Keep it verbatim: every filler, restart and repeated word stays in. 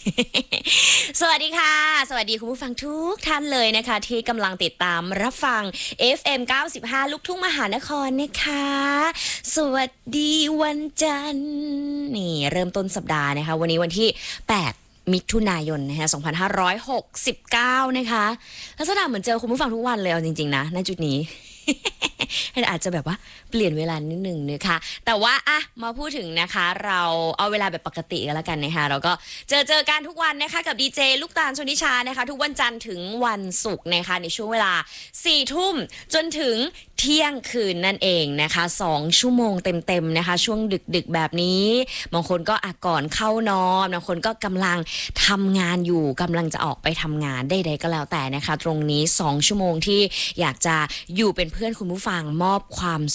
สวัสดีค่ะสวัสดีคุณผู้ฟังทุกท่านเลยนะคะที่กำลังติดตามรับฟัง เอฟ เอ็ม เก้าสิบห้า ลูกทุ่งมหานครนะคะสวัสดีวันจันทร์นี่เริ่มต้นสัปดาห์นะคะวันนี้วันที่แปดมิถุนายนนะคะสองพันห้าร้อยหกสิบเก้านะคะลักษณะเหมือนเจอคุณผู้ฟังทุกวันเลยเอาจริงๆนะณจุดนี้ อาจจะแบบว่าเปลี่ยนเวลานิดหนึ่งนะคะแต่ว่าอะมาพูดถึงนะคะเราเอาเวลาแบบปกติกันแล้วกันนะคะเราก็เจอเจอกันทุกวันนะคะกับดีเจลูกตาลชนิชานะคะทุกวันจันทร์ถึงวันศุกร์นะคะในช่วงเวลาสี่ทุ่มจนถึงเที่ยงคืนนั่นเองนะคะสองชั่วโมงเต็มๆนะคะช่วงดึกๆแบบนี้บางคนก็อ่ะก่อนเข้านอนบางคนก็กำลังทำงานอยู่กำลังจะออกไปทำงานใดๆก็แล้วแต่นะคะตรงนี้สองชั่วโมงที่อยากจะอยู่เป็นเพื่อนคุณผู้ฟังมอบความ